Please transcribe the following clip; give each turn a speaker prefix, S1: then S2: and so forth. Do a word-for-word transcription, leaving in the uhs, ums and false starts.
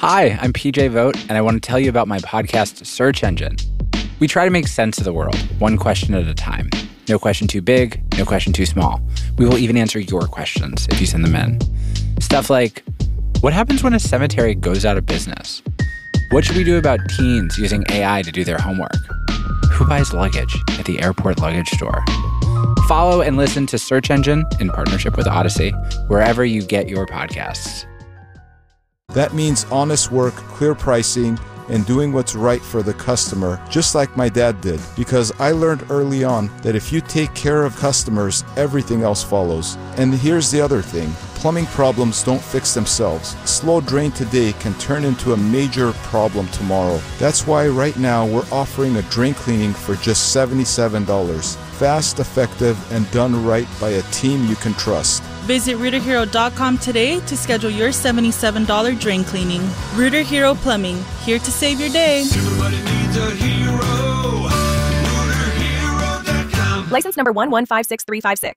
S1: Hi, I'm P J Vogt, and I want to tell you about my podcast, Search Engine. We try to make sense of the world, one question at a time. No question too big, no question too small. We will even answer your questions if you send them in. Stuff like, what happens when a cemetery goes out of business? What should we do about teens using A I to do their homework? Who buys luggage at the airport luggage store? Follow and listen to Search Engine in partnership with Odyssey, wherever you get your podcasts.
S2: That means honest work, clear pricing, and doing what's right for the customer, just like my dad did. Because I learned early on that if you take care of customers, everything else follows. And here's the other thing. Plumbing problems don't fix themselves. Slow drain today can turn into a major problem tomorrow. That's why right now we're offering a drain cleaning for just seventy-seven dollars. Fast, effective, and done right by a team you can trust.
S3: Visit Rooter Hero dot com today to schedule your seventy-seven dollars drain cleaning. Rooter Hero Plumbing, here to save your day.
S4: Everybody needs a hero. Rooter Hero dot com.
S5: License number one one five six three five six.